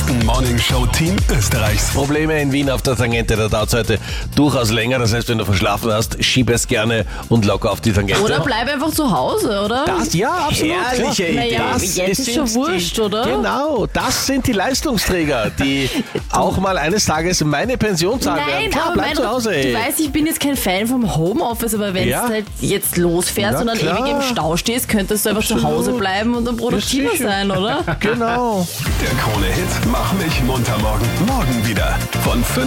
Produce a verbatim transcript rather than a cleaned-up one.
besten Morningshow-Team Österreichs. Probleme in Wien auf der Tangente, da dauert es heute durchaus länger. Das heißt, wenn du verschlafen hast, schieb es gerne und locker auf die Tangente. Oder bleib einfach zu Hause, oder? Das, ja, absolut. Herrliche klar. Idee. Naja, Das jetzt ist sind schon die- wurscht, oder? Genau, das sind die Leistungsträger, die auch mal eines Tages meine Pension zahlen werden. Nein, Klar, aber bleib mein, zu Hause. du weißt, ich bin jetzt kein Fan vom Homeoffice, aber wenn Ja. du halt jetzt losfährst Na und dann klar. ewig im Stau stehst, könntest du einfach zu Absolut. Hause bleiben und dann produktiver sicher. sein, oder? Genau. Der Krone-Hit Mach mich munter morgen. Morgen wieder. Von fünf